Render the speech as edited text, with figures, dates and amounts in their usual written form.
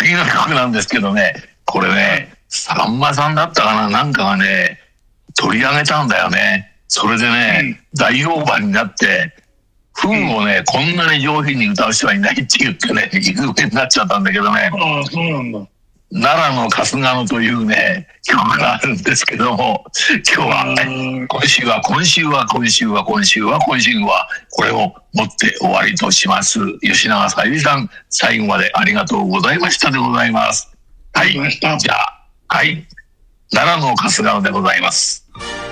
次の曲なんですけどね、これね、さんまさんだったかな、なんかがね、取り上げたんだよね。それでね、大評判になって、フンをね、こんなに上品に歌う人はいないって言ってね、有名になっちゃったんだけどね。 ああ、そうなんだ。 奈良の春日野というね、曲があるんですけども、今日は、今週は、これをもって終わりとします。吉永小百合さん、最後までありがとうございましたでございます。はい。じゃあ、はい。奈良の春日野でございます。